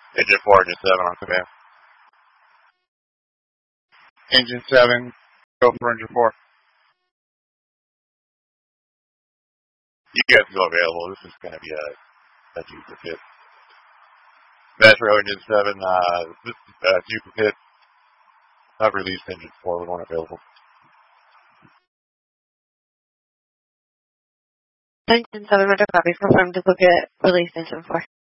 Engine 4, Engine 7 on command. Engine 7, go for Engine 4. You guys are available. This is going to be a duplicate. Metro Engine 7, this is a duplicate. I've released Engine 4 with one available. Engine 7, Metro copy, confirmed duplicate, released Engine 4.